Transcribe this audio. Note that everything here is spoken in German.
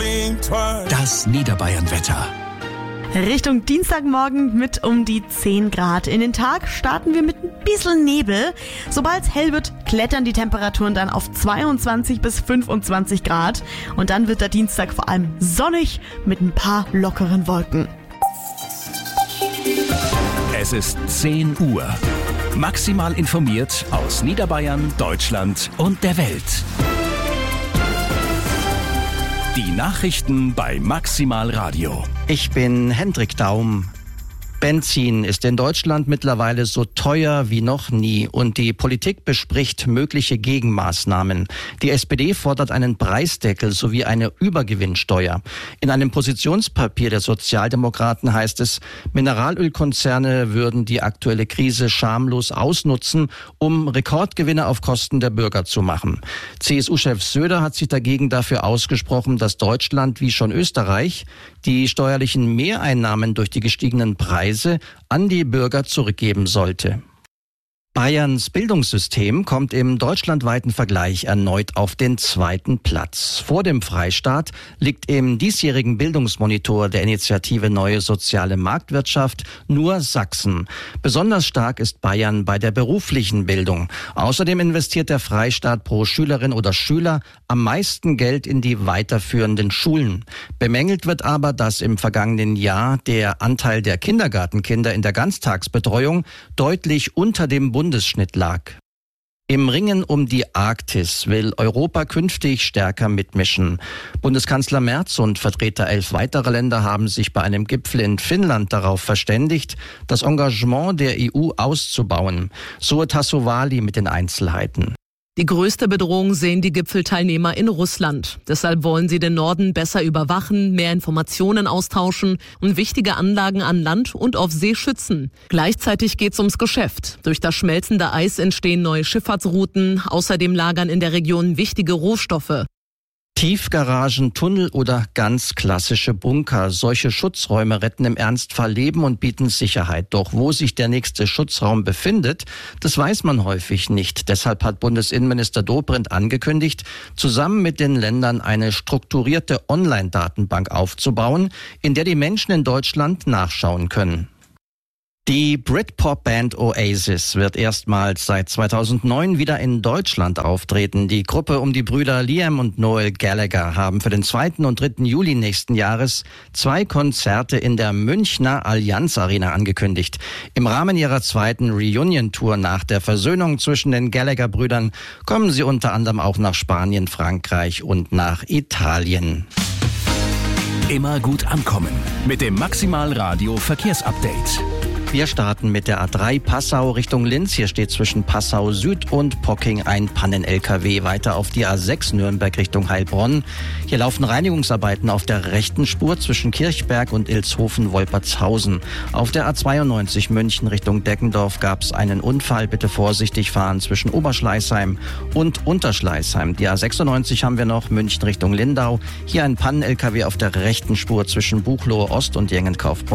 Das Niederbayern-Wetter. Richtung Dienstagmorgen mit um die 10 Grad. In den Tag starten wir mit ein bisschen Nebel. Sobald es hell wird, klettern die Temperaturen dann auf 22 bis 25 Grad. Und dann wird der Dienstag vor allem sonnig mit ein paar lockeren Wolken. Es ist 10 Uhr. Maximal informiert aus Niederbayern, Deutschland und der Welt. Die Nachrichten bei Maximal Radio. Ich bin Hendrik Daum. Benzin ist in Deutschland mittlerweile so teuer wie noch nie und die Politik bespricht mögliche Gegenmaßnahmen. Die SPD fordert einen Preisdeckel sowie eine Übergewinnsteuer. In einem Positionspapier der Sozialdemokraten heißt es, Mineralölkonzerne würden die aktuelle Krise schamlos ausnutzen, um Rekordgewinne auf Kosten der Bürger zu machen. CSU-Chef Söder hat sich dagegen dafür ausgesprochen, dass Deutschland wie schon Österreich die steuerlichen Mehreinnahmen durch die gestiegenen Preise an die Bürger zurückgeben sollte. Bayerns Bildungssystem kommt im deutschlandweiten Vergleich erneut auf den 2. Platz. Vor dem Freistaat liegt im diesjährigen Bildungsmonitor der Initiative Neue Soziale Marktwirtschaft nur Sachsen. Besonders stark ist Bayern bei der beruflichen Bildung. Außerdem investiert der Freistaat pro Schülerin oder Schüler am meisten Geld in die weiterführenden Schulen. Bemängelt wird aber, dass im vergangenen Jahr der Anteil der Kindergartenkinder in der Ganztagsbetreuung deutlich unter dem Bundesschnitt lag. Im Ringen um die Arktis will Europa künftig stärker mitmischen. Bundeskanzler Merz und Vertreter 11 weiterer Länder haben sich bei einem Gipfel in Finnland darauf verständigt, das Engagement der EU auszubauen. So Tasso Wali mit den Einzelheiten. Die größte Bedrohung sehen die Gipfelteilnehmer in Russland. Deshalb wollen sie den Norden besser überwachen, mehr Informationen austauschen und wichtige Anlagen an Land und auf See schützen. Gleichzeitig geht's ums Geschäft. Durch das schmelzende Eis entstehen neue Schifffahrtsrouten. Außerdem lagern in der Region wichtige Rohstoffe. Tiefgaragen, Tunnel oder ganz klassische Bunker. Solche Schutzräume retten im Ernstfall Leben und bieten Sicherheit. Doch wo sich der nächste Schutzraum befindet, das weiß man häufig nicht. Deshalb hat Bundesinnenminister Dobrindt angekündigt, zusammen mit den Ländern eine strukturierte Online-Datenbank aufzubauen, in der die Menschen in Deutschland nachschauen können. Die Britpop-Band Oasis wird erstmals seit 2009 wieder in Deutschland auftreten. Die Gruppe um die Brüder Liam und Noel Gallagher haben für den 2. und 3. Juli nächsten Jahres 2 Konzerte in der Münchner Allianz Arena angekündigt. Im Rahmen ihrer 2. Reunion-Tour nach der Versöhnung zwischen den Gallagher-Brüdern kommen sie unter anderem auch nach Spanien, Frankreich und nach Italien. Immer gut ankommen mit dem Maximal Radio Verkehrsupdate. Wir starten mit der A3 Passau Richtung Linz. Hier steht zwischen Passau Süd und Pocking ein Pannen-LKW. Weiter auf die A6 Nürnberg Richtung Heilbronn. Hier laufen Reinigungsarbeiten auf der rechten Spur zwischen Kirchberg und Ilshofen-Wolpertshausen. Auf der A92 München Richtung Deggendorf gab es einen Unfall. Bitte vorsichtig fahren zwischen Oberschleißheim und Unterschleißheim. Die A96 haben wir noch, München Richtung Lindau. Hier ein Pannen-LKW auf der rechten Spur zwischen Buchloe Ost und Jengenkaufbräu.